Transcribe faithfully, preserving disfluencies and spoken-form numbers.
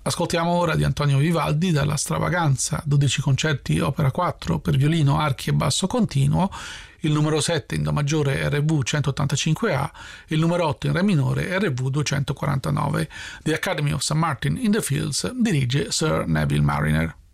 Ascoltiamo ora di Antonio Vivaldi dalla Stravaganza, dodici concerti opera quattro per violino, archi e basso continuo, il numero sette in Do maggiore R V centottantacinque A e il numero otto in Re minore R V duecentoquarantanove. The Academy of Saint Martin in the Fields dirige Sir Neville Marriner.